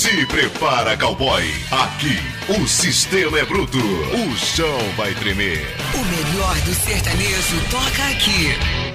Se prepara, cowboy. Aqui, o sistema é bruto. O chão vai tremer. O melhor do sertanejo toca aqui.